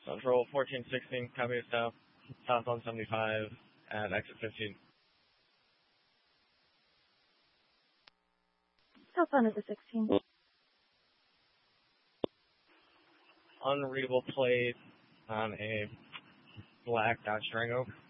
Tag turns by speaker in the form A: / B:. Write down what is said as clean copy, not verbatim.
A: Central 1416, copy south, southbound 75 at exit 15.
B: Southbound is a 16.
A: Unreadable plate on a black Dodge Durango.